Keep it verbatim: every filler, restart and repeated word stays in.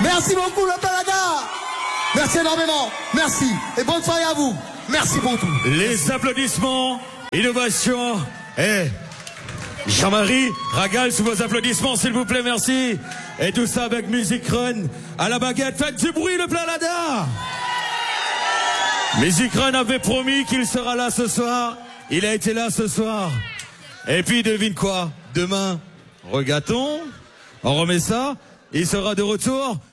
Merci beaucoup, le Palada. Merci énormément. Merci. Et bonne soirée à vous. Merci pour tout. Les applaudissements, innovation. Eh, Jean-Marie, Ragal, sous vos applaudissements, s'il vous plaît, merci. Et tout ça avec Music Run à la baguette. Faites du bruit, le Planada. Music Run avait promis qu'il sera là ce soir. Il a été là ce soir. Et puis, devine quoi? Demain, regatons. On remet ça. Il sera de retour.